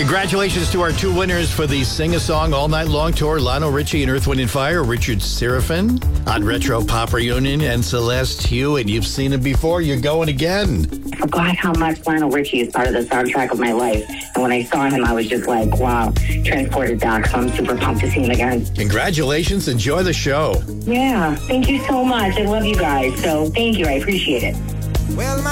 Congratulations to our two winners for the Sing a Song All Night Long tour, Lionel Richie and Earth, Wind & Fire, Richard Seraphin on Retro Pop Reunion, and Celeste Hewitt. You've seen him before. You're going again. I forgot how much Lionel Richie is part of the soundtrack of my life. And when I saw him, I was just like, wow, transported back. So I'm super pumped to see him again. Congratulations. Enjoy the show. Yeah. Thank you so much. I love you guys. So thank you. I appreciate it. Well,